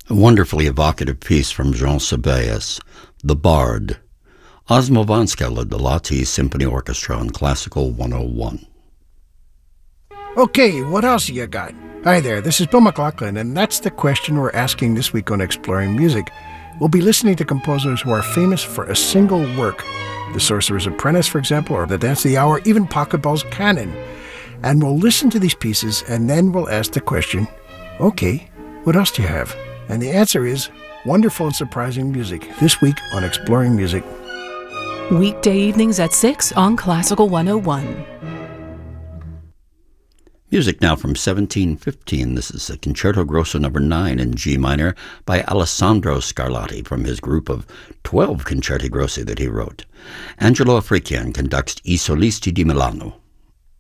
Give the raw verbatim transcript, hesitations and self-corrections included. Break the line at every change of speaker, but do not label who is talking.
A wonderfully evocative piece from Jean Sibelius, The Bard. Osmo Vanska led the Lahti Symphony Orchestra on Classical one oh one.
Okay, what else you got? Hi there, this is Bill McLaughlin, and that's the question we're asking this week on Exploring Music. We'll be listening to composers who are famous for a single work. The Sorcerer's Apprentice, for example, or The Dance of the Hour, even Pachelbel's Canon. And we'll listen to these pieces, and then we'll ask the question, okay, what else do you have? And the answer is wonderful and surprising music, this week on Exploring Music.
Weekday evenings at six on Classical one oh one.
Music now from seventeen fifteen. This is a Concerto Grosso number nine in G minor by Alessandro Scarlatti from his group of twelve concerti grossi that he wrote. Angelo Afrikian conducts I Solisti di Milano.